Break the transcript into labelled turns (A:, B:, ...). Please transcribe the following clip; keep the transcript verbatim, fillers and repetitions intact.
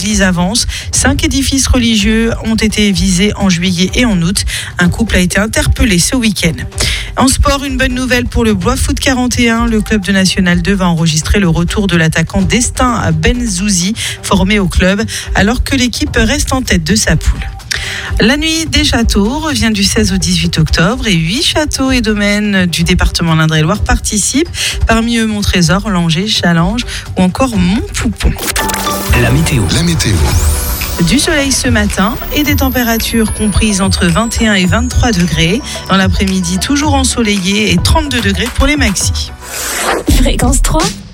A: l'église avance. Cinq édifices religieux ont été visés en juillet et en août. Un couple a été interpellé ce week-end. En sport, une bonne nouvelle pour le Blois Foot quarante et un. Le club de National deux va enregistrer le retour de l'attaquant Destin Benzouzi, formé au club, alors que l'équipe reste en tête de sa poule. La nuit des châteaux revient du seize au dix-huit octobre et huit châteaux et domaines du département l'Indre-et-Loire participent. Parmi eux, Montrésor, Langeais, Challenge ou encore Montpoupon.
B: La météo.
C: La météo.
A: Du soleil ce matin et des températures comprises entre vingt et un et vingt-trois degrés. Dans l'après-midi, toujours ensoleillé et trente-deux degrés pour les maxis.
D: Fréquence trois.